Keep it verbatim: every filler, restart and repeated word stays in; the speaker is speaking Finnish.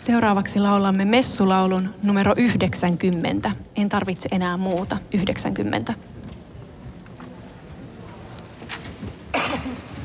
Seuraavaksi laulamme messulaulun numero yhdeksänkymmentä. En tarvitse enää muuta. yhdeksänkymmentä.